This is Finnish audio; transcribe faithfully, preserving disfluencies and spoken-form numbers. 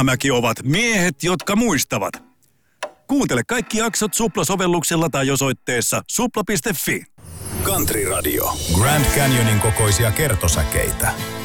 Vähämäki ovat miehet, jotka muistavat. Kuuntele kaikki jaksot Supla-sovelluksella tai osoitteessa supla piste fi. Country Radio. Grand Canyonin kokoisia kertosäkeitä.